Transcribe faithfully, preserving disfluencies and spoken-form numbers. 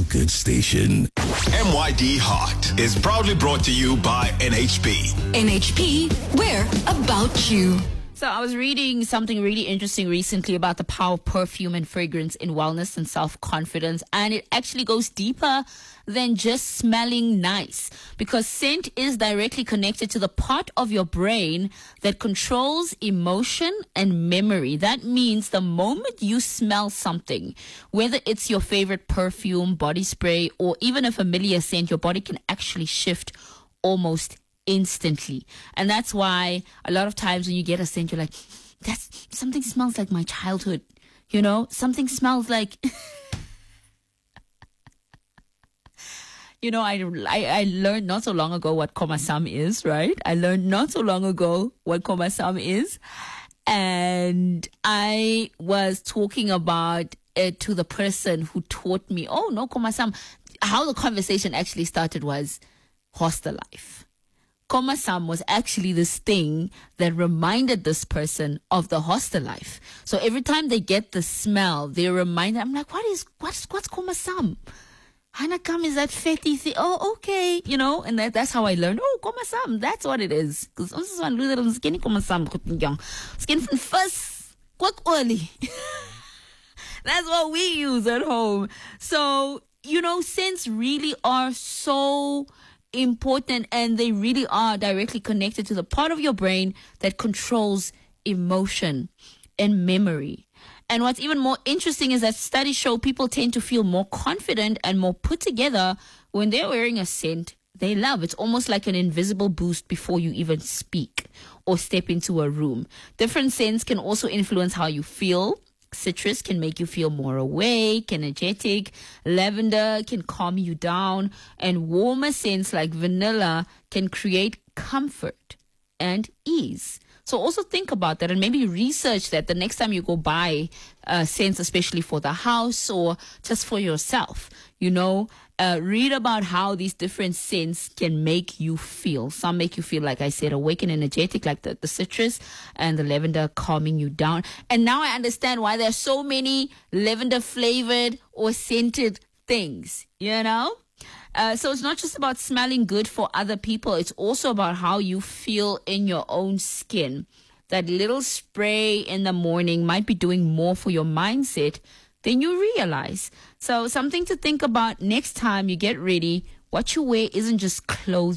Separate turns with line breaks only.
feel-good station.
M Y D Hot is proudly brought to you by N H P.
N H P, we're about you.
So I was reading something really interesting recently about the power of perfume and fragrance in wellness and self-confidence. And it actually goes deeper than just smelling nice, because scent is directly connected to the part of your brain that controls emotion and memory. That means the moment you smell something, whether it's your favorite perfume, body spray, or even a familiar scent, your body can actually shift almost instantly. And that's why a lot of times when you get a scent, you're like, that's something smells like my childhood, you know, something smells like you know, I, I I learned not so long ago what komasam is, right? I learned not so long ago what komasam is, and I was talking about it to the person who taught me, oh no, komasam. How the conversation actually started was hostel life. Komasam was actually this thing that reminded this person of the hostel life. So every time they get the smell, they're reminded. I'm like, what is, what's, what's komasam? Hanakam is that fatty thing. Oh, okay. You know, and that, that's how I learned. Oh, komasam. That's what it is. Because this is one little skinny komasam. Skin from first. Quick early. That's what we use at home. So, you know, scents really are so important, and they really are directly connected to the part of your brain that controls emotion and memory. And what's even more interesting is that studies show people tend to feel more confident and more put together when they're wearing a scent they love. It's almost like an invisible boost before you even speak or step into a room. Different scents can also influence how you feel. Citrus can make you feel more awake, energetic. Lavender can calm you down. And warmer scents like vanilla can create comfort and ease. So also think about that and maybe research that the next time you go buy uh, scents, especially for the house or just for yourself. You know, uh, read about how these different scents can make you feel. Some make you feel, like I said, awake and energetic, like the, the citrus, and the lavender calming you down. And now I understand why there are so many lavender flavored or scented things, you know? Uh, so it's not just about smelling good for other people. It's also about how you feel in your own skin. That little spray in the morning might be doing more for your mindset than you realize. So something to think about next time you get ready. What you wear isn't just clothes